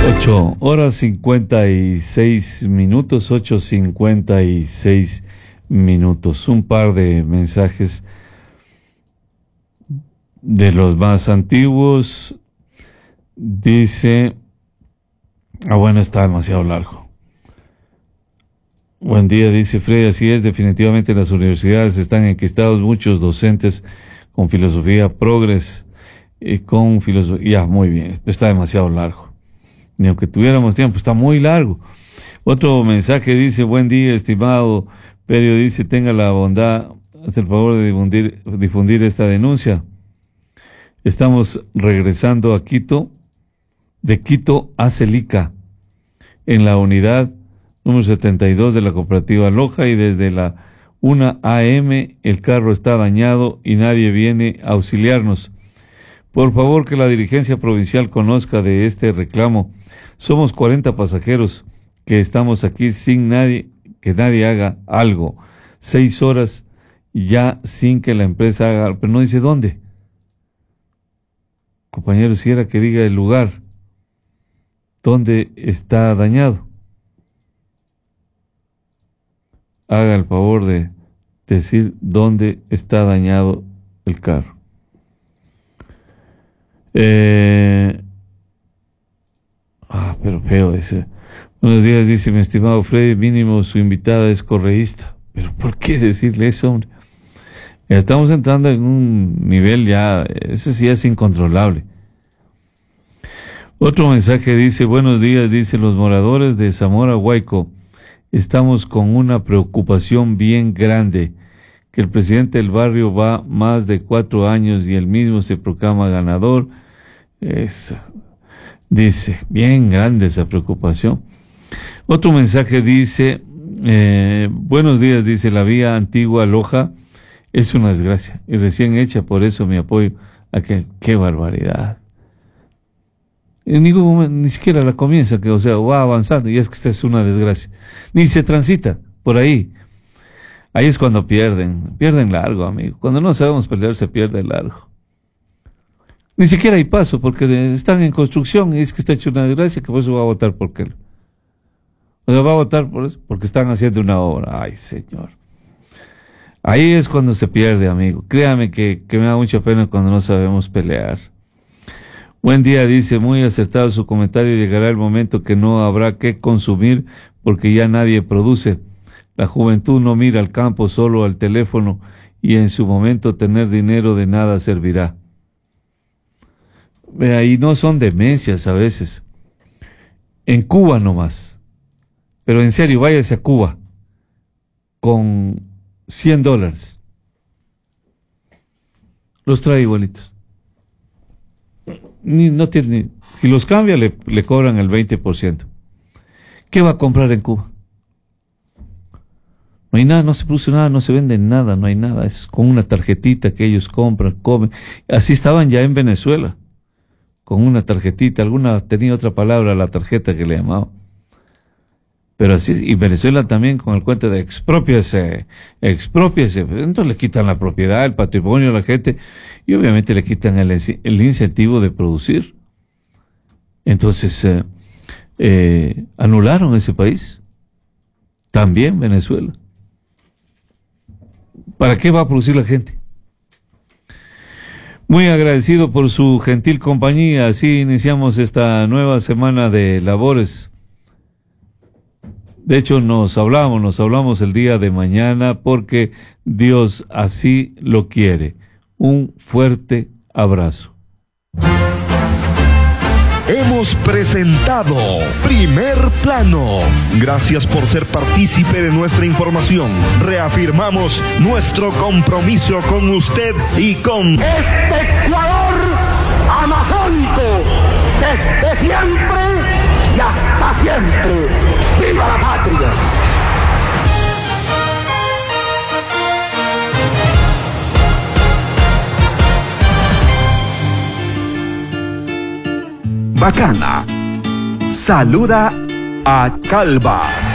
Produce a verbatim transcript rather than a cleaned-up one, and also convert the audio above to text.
Ocho horas cincuenta y seis minutos, ocho cincuenta y seis minutos. Un par de mensajes de los más antiguos. Dice, ah bueno, está demasiado largo. Buen día, dice Freddy, así es, definitivamente las universidades están enquistados muchos docentes con filosofía progres y con filosofía, ya, muy bien, está demasiado largo. Ni aunque tuviéramos tiempo, está muy largo. Otro mensaje dice, buen día, estimado Perio, dice, tenga la bondad, hace el favor de difundir, difundir esta denuncia. Estamos regresando a Quito, de Quito a Celica, en la unidad número setenta y dos de la cooperativa Loja, y desde la una a eme el carro está dañado y nadie viene a auxiliarnos. Por favor, que la dirigencia provincial conozca de este reclamo. Somos cuarenta pasajeros que estamos aquí sin nadie, que nadie haga algo. Seis horas ya sin que la empresa haga, pero no dice dónde. Compañero, si era que diga el lugar donde está dañado. Haga el favor de decir dónde está dañado el carro. Eh, ah, pero feo ese. Buenos días, dice mi estimado Freddy, mínimo su invitada es correísta. Pero ¿por qué decirle eso, hombre? Ya estamos entrando en un nivel ya, ese sí es incontrolable. Otro mensaje dice, buenos días, dice los moradores de Zamora Huayco, estamos con una preocupación bien grande, que el presidente del barrio va más de cuatro años y él mismo se proclama ganador. Es, dice, bien grande esa preocupación. Otro mensaje dice, eh, buenos días, dice, la vía antigua Loja es una desgracia y recién hecha, por eso mi apoyo a que, qué barbaridad. En ningún momento, ni siquiera la comienza, que o sea, va avanzando y es que esta es una desgracia. Ni se transita por ahí. Ahí es cuando pierden, pierden largo, amigo. Cuando no sabemos pelear se pierde largo. Ni siquiera hay paso porque están en construcción y es que está hecho una desgracia, que por eso va a votar por qué. O sea, va a votar por eso, porque están haciendo una obra. Ay, señor. Ahí es cuando se pierde, amigo. Créame que, que me da mucha pena cuando no sabemos pelear. Buen día, dice, muy acertado su comentario, llegará el momento que no habrá que consumir porque ya nadie produce. La juventud no mira al campo, solo al teléfono, y en su momento tener dinero de nada servirá. Vea, y no son demencias a veces. En Cuba nomás. Pero en serio, váyase a Cuba con cien dólares. Los trae igualitos. Ni, no tiene, ni, si los cambia le, le cobran el veinte por ciento. ¿Qué va a comprar en Cuba? No hay nada, no se produce nada, no se vende nada, no hay nada. Es con una tarjetita que ellos compran, comen. Así estaban ya en Venezuela, con una tarjetita. Alguna tenía otra palabra la tarjeta que le llamaban. Pero así, y Venezuela también con el cuento de expropiese, expropiese. Entonces le quitan la propiedad, el patrimonio a la gente y obviamente le quitan el, el incentivo de producir. Entonces, eh, eh, anularon ese país. También Venezuela. ¿Para qué va a producir la gente? Muy agradecido por su gentil compañía. Así iniciamos esta nueva semana de labores. De hecho, nos hablamos, nos hablamos el día de mañana porque Dios así lo quiere. Un fuerte abrazo. Hemos presentado Primer Plano. Gracias por ser partícipe de nuestra información. Reafirmamos nuestro compromiso con usted y con este Ecuador amazónico, desde siempre y hasta siempre. ¡Viva la patria! Bacana. Saluda a Calvas.